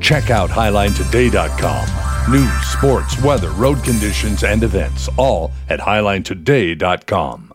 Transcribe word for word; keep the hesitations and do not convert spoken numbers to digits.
Check out highline today dot com. News, sports, weather, road conditions, and events, all at highline today dot com.